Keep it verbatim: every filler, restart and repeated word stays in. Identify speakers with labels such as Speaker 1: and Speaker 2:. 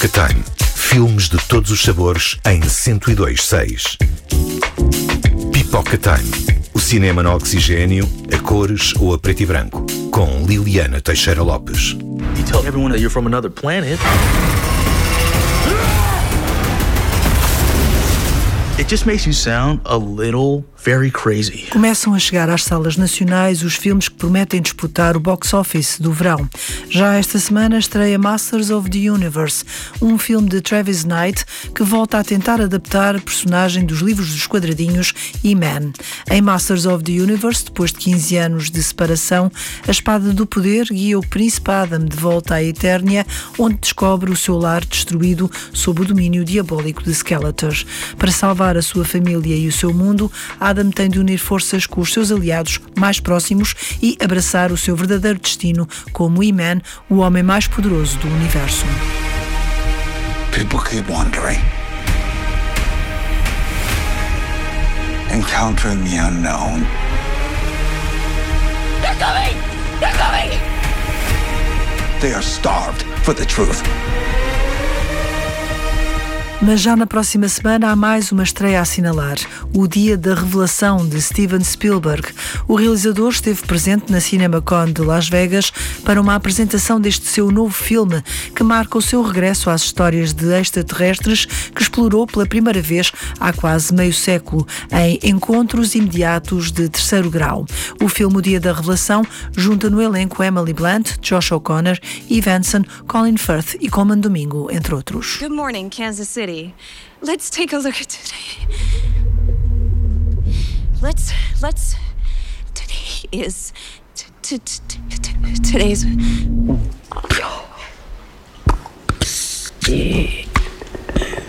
Speaker 1: Pipoca Time. Filmes de todos os sabores em cento e dois seis. Pipoca Time. O cinema no oxigênio, a cores ou a preto e branco. Com Liliana Teixeira Lopes.
Speaker 2: You tell everyone that you're from another planet. It just makes you sound a little very crazy.
Speaker 3: Começam a chegar às salas nacionais os filmes que prometem disputar o box office do verão. Já esta semana estreia Masters of the Universe, um filme de Travis Knight que volta a tentar adaptar a personagem dos livros dos quadradinhos He-Man. Em Masters of the Universe, depois de quinze anos de separação, a espada do poder guia o príncipe Adam de volta à Eternia, onde descobre o seu lar destruído sob o domínio diabólico de Skeletor. Para salvar a sua família e o seu mundo, Adam tem de unir forças com os seus aliados mais próximos e abraçar o seu verdadeiro destino como He-Man, o homem mais poderoso do universo.
Speaker 4: People keep wondering, encountering the unknown. They're coming! They're coming! They are starved for the truth.
Speaker 3: Mas já na próxima semana há mais uma estreia a assinalar, o Dia da Revelação de Steven Spielberg. O realizador esteve presente na CinemaCon de Las Vegas para uma apresentação deste seu novo filme, que marca o seu regresso às histórias de extraterrestres que explorou pela primeira vez há quase meio século, em Encontros Imediatos de Terceiro Grau. O filme O Dia da Revelação junta no elenco Emily Blunt, Josh O'Connor, Eve Anson, Colin Firth e Colman Domingo, entre outros.
Speaker 5: Good morning, Kansas City. Let's take a look at today. Let's, let's, today is, t- t- t- t- today's...